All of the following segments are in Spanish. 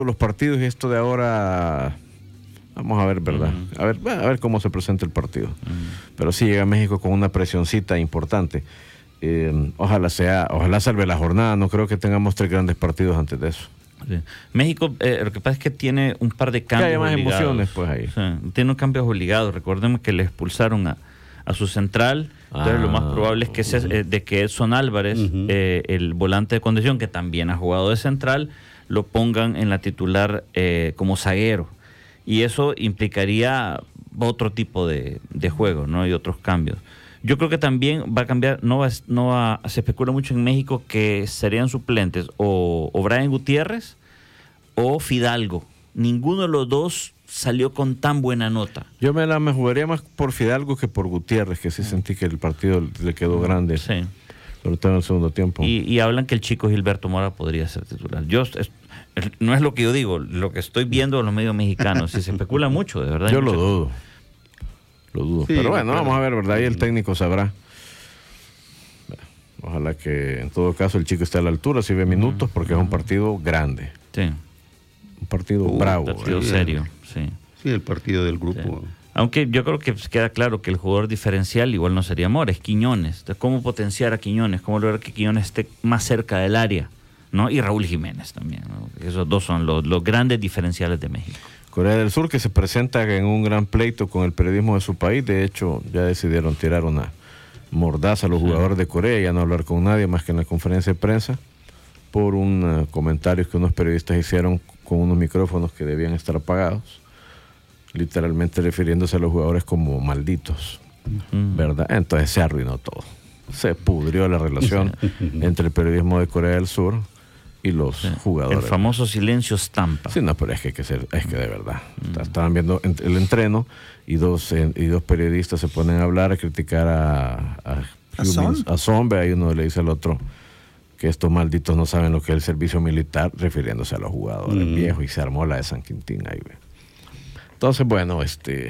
los partidos y esto de ahora, vamos a ver, ¿verdad? A ver cómo se presenta el partido. Pero sí llega a México con una presioncita importante. Ojalá salve la jornada. No creo que tengamos 3 grandes partidos antes de eso. Sí. México, lo que pasa es que tiene un par de cambios obligados. Que haya más emociones, pues ahí. Sí, tiene cambios obligados. Recordemos que le expulsaron a su central. Entonces lo más probable es que de que Edson Álvarez, el volante de contención, que también ha jugado de central, lo pongan en la titular como zaguero. Y eso implicaría otro tipo de juego, ¿no? Y otros cambios. Yo creo que también va a cambiar, se especula mucho en México que serían suplentes o Brian Gutiérrez o Fidalgo. Ninguno de los dos salió con tan buena nota. Yo me jugaría más por Fidalgo que por Gutiérrez, que sí sentí que el partido le quedó grande. Sí. Sobre todo en el segundo tiempo. Y hablan que el chico Gilberto Mora podría ser titular. No es lo que yo digo, lo que estoy viendo en los medios mexicanos. Si se especula mucho, de verdad. Yo lo dudo. Sí, pero bueno, vamos a ver, ¿verdad? Ahí el técnico sabrá. Ojalá que en todo caso el chico esté a la altura, si ve minutos, porque es un partido grande. Sí. Un partido bravo. Un partido serio, sí. Sí, el partido del grupo. Sí. Aunque yo creo que queda claro que el jugador diferencial igual no sería Mora, es Quiñones. Entonces, ¿cómo potenciar a Quiñones? ¿Cómo lograr que Quiñones esté más cerca del área? ¿No? Y Raúl Jiménez también, ¿no? Esos dos son los grandes diferenciales de México. Corea del Sur, que se presenta en un gran pleito con el periodismo de su país. De hecho, ya decidieron tirar una mordaza a los jugadores de Corea, ya no hablar con nadie más que en la conferencia de prensa, por un comentario que unos periodistas hicieron con unos micrófonos que debían estar apagados, literalmente refiriéndose a los jugadores como malditos, ¿verdad? Entonces se arruinó todo. Se pudrió la relación entre el periodismo de Corea del Sur y los jugadores. El famoso silencio estampa. Sí, no, pero es que de verdad. Estaban viendo el entreno y dos periodistas se ponen a hablar, a criticar a Zombie. Ahí uno le dice al otro que estos malditos no saben lo que es el servicio militar, refiriéndose a los jugadores viejos, y se armó la de San Quintín ahí. Entonces, bueno,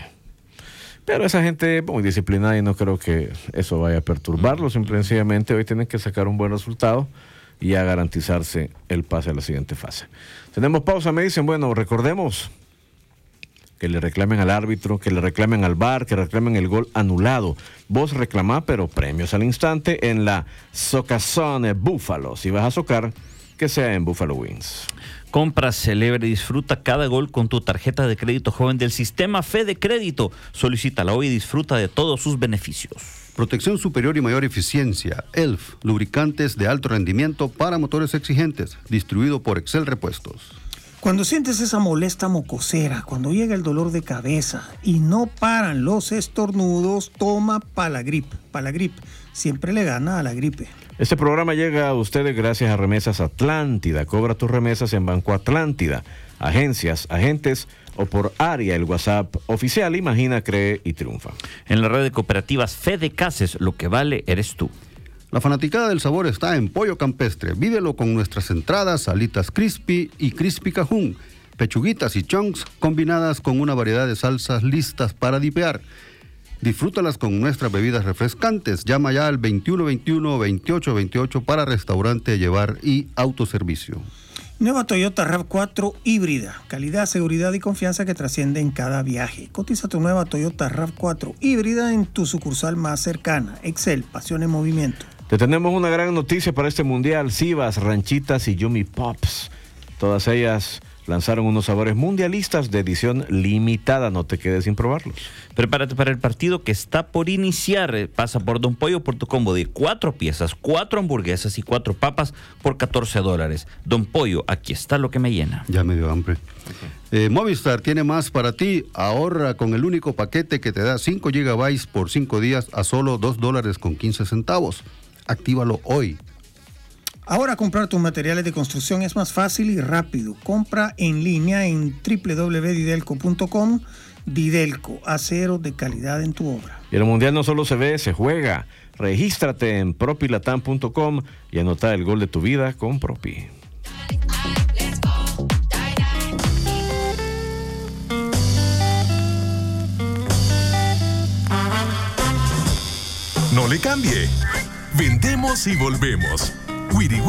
pero esa gente muy disciplinada y no creo que eso vaya a perturbarlo. Simplemente hoy tienen que sacar un buen resultado y a garantizarse el pase a la siguiente fase. Tenemos pausa, me dicen. Bueno, recordemos que le reclamen al árbitro, que le reclamen al VAR, que reclamen el gol anulado. Vos reclamá, pero premios al instante en la Socazón Búfalo. Si vas a socar, que sea en Buffalo Wings. Compra, celebra y disfruta cada gol con tu tarjeta de crédito joven del sistema Fede Crédito. Solicítala hoy y disfruta de todos sus beneficios. Protección superior y mayor eficiencia. ELF, lubricantes de alto rendimiento para motores exigentes. Distribuido por Excel Repuestos. Cuando sientes esa molesta mocosera, cuando llega el dolor de cabeza y no paran los estornudos, toma Palagrip. Palagrip siempre le gana a la gripe. Este programa llega a ustedes gracias a Remesas Atlántida. Cobra tus remesas en Banco Atlántida. Agencias, agentes o por área. El WhatsApp oficial. Imagina, cree y triunfa. En la red de cooperativas Fede Cases, lo que vale eres tú. La fanaticada del sabor está en Pollo Campestre. Vívelo con nuestras entradas, alitas crispy y crispy cajún, pechuguitas y chunks combinadas con una variedad de salsas listas para dipear. Disfrútalas con nuestras bebidas refrescantes. Llama ya al 2121-2828 para restaurante, llevar y autoservicio. Nueva Toyota RAV4 híbrida. Calidad, seguridad y confianza que trasciende en cada viaje. Cotiza tu nueva Toyota RAV4 híbrida en tu sucursal más cercana. Excel, pasión en movimiento. Te tenemos una gran noticia para este mundial. Sivas, Ranchitas y Yumi Pops. Todas ellas lanzaron unos sabores mundialistas de edición limitada. No te quedes sin probarlos. Prepárate para el partido que está por iniciar. Pasa por Don Pollo por tu combo de 4 piezas, 4 hamburguesas y 4 papas por $14. Don Pollo, aquí está lo que me llena. Ya me dio hambre. Movistar tiene más para ti. Ahorra con el único paquete que te da 5 GB por 5 días a solo $2.15. Actívalo hoy. Ahora comprar tus materiales de construcción es más fácil y rápido. Compra en línea en www.didelco.com. Didelco, acero de calidad en tu obra. Y el mundial no solo se ve, se juega. Regístrate en propilatam.com y anota el gol de tu vida con Propi. No le cambie. Vendemos y volvemos. Wiri